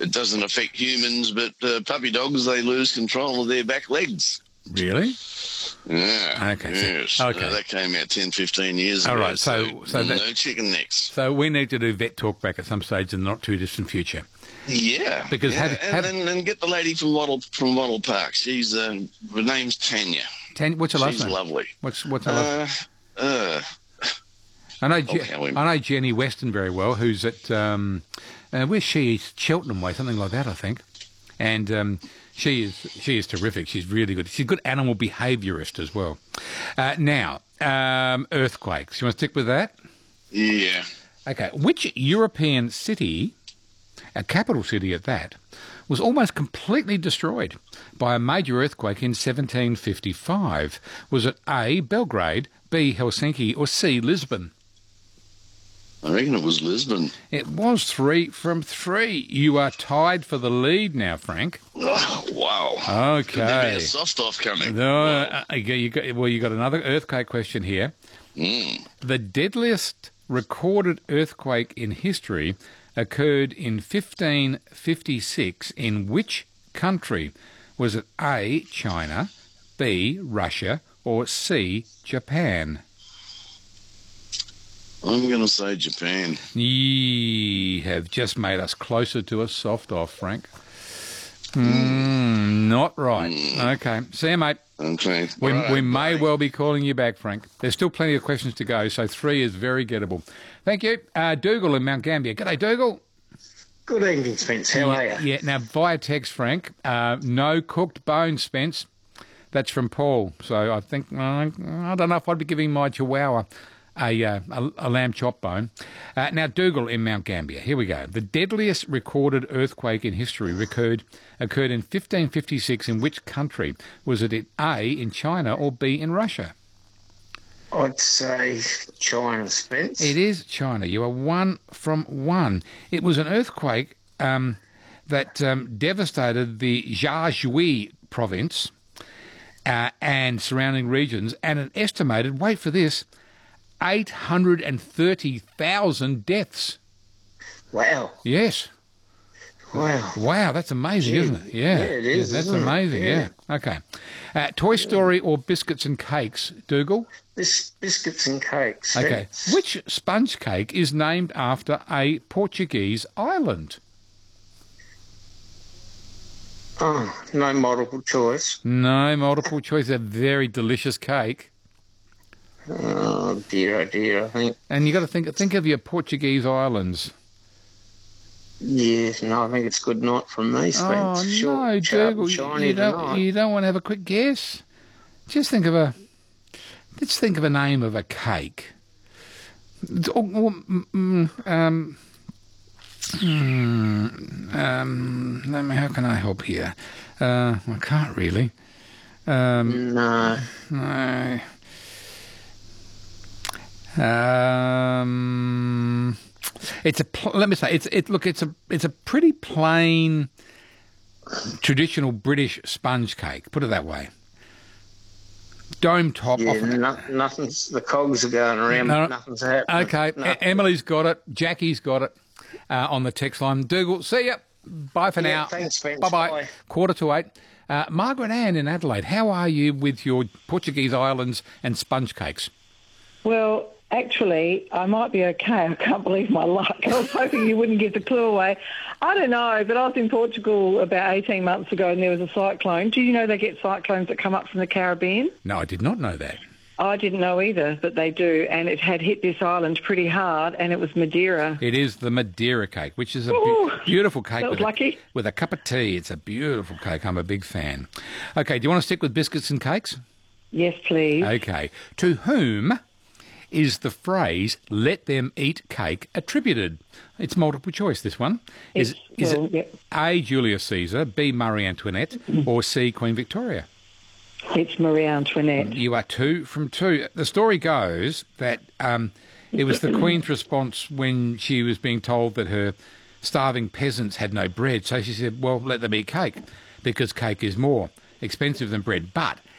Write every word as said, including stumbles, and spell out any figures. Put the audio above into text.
it doesn't affect humans, but uh, puppy dogs, they lose control of their back legs. Really? Yeah. Okay. Yes. So, okay. Uh, that came out ten, fifteen years All ago. right. So, so, so that, no chicken necks. So we need to do vet talk back at some stage in the not too distant future. Yeah. Because yeah. have, and, have, and, and get the lady from Wattle from Wattle Park. She's um, her name's Tanya. Tanya, what's her last She's name? lovely. What's what's her last? Uh, uh, I know. oh, Je- I know Jenny Weston very well. Who's at um, uh, where's she? Cheltenham Way, something like that, I think. And um, she is she is terrific. She's really good. She's a good animal behaviourist as well. Uh, now, um, earthquakes. You want to stick with that? Yeah. Okay. Which European city, a capital city at that, was almost completely destroyed by a major earthquake in seventeen fifty-five? Was it A, Belgrade, B, Helsinki, or C, Lisbon? I reckon it was Lisbon. It was three from three. You are tied for the lead now, Frank. Oh, wow. Okay. Could there be a soft off coming? No, uh, you got, well, you got another earthquake question here. Mm. The deadliest recorded earthquake in history occurred in fifteen fifty-six in which country? Was it A, China, B, Russia, or C, Japan? I'm going to say Japan. Ye have just made us closer to a soft off, Frank. Mm, not right. Mm. Okay. See you, mate. Okay. We, right, we may bye. well be calling you back, Frank. There's still plenty of questions to go, so three is very gettable. Thank you. Uh, Dougal in Mount Gambier. G'day, Dougal. Good evening, Spence. How yeah, are you? Yeah, now, via text, Frank, uh, no cooked bones, Spence. That's from Paul. So I think, uh, I don't know if I'd be giving my chihuahua a, uh, a, a lamb chop bone. Uh, now, Dougal in Mount Gambier. Here we go. The deadliest recorded earthquake in history occurred, occurred in fifteen fifty-six in which country? Was it A, in China, or B, in Russia? I'd say China, Spence. It is China. You are one from one. It was an earthquake um, that um, devastated the Jiaxui province uh, and surrounding regions, and an estimated, wait for this, eight hundred thirty thousand deaths. Wow. Yes. Wow. Wow, that's amazing, Gee, isn't it? Yeah. Yeah, it is. Yeah, that's isn't amazing, it? yeah. yeah. Okay. Uh, Toy Story or Biscuits and Cakes, Dougal? Bis- biscuits and cakes. Okay. That's... Which sponge cake is named after a Portuguese island? Oh, no multiple choice. No multiple choice. A very delicious cake. Oh, dear, oh, dear, I think. And you got to think think of your Portuguese islands. Yes, no, I think it's good night from me, Spence. Oh, Short, no, sharp, Dougal. shiny You don't, tonight. you don't want to have a quick guess? Just think of a... Let's think of a name of a cake. Or, or, mm, um, mm, um, let me, how can I help here? Uh, I can't really. Um, No. no. Um, it's a. Pl- let me say. It's. It. Look. It's a. It's a pretty plain, traditional British sponge cake. Put it that way. Dome top. Yeah, off no, nothing's, the cogs are going around, No. but nothing's happening. Okay, No. E- Emily's got it. Jackie's got it uh, on the text line. Dougal, see ya. Bye for Yeah, now. thanks, Spence. Bye-bye. Bye. Quarter to eight. Uh, Margaret Ann in Adelaide, how are you with your Portuguese islands and sponge cakes? Well, actually, I might be okay. I can't believe my luck. I was hoping you wouldn't give the clue away. I don't know, but I was in Portugal about eighteen months ago and there was a cyclone. Do you know they get cyclones that come up from the Caribbean? No, I did not know that. I didn't know either, but they do, and it had hit this island pretty hard, and it was Madeira. It is the Madeira cake, which is a Ooh, be- beautiful cake. that was with lucky. A, with a cup of tea. It's a beautiful cake. I'm a big fan. Okay, do you want to stick with biscuits and cakes? Yes, please. Okay. To whom is the phrase "let them eat cake" attributed? It's multiple choice, this one. Is, It's- is well, it yep. A, Julius Caesar, B, Marie Antoinette, or C, Queen Victoria? It's Marie Antoinette. You are two from two. The story goes that um, it was the Queen's response when she was being told that her starving peasants had no bread. So she said, well, let them eat cake, because cake is more expensive than bread. But